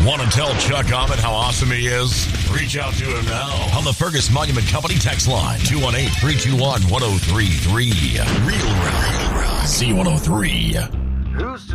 Want to tell Chuck Ahmed how awesome he is? Reach out to him now on the Fergus Monument Company text line, 218-321-1033. Real Rock, C103. Who's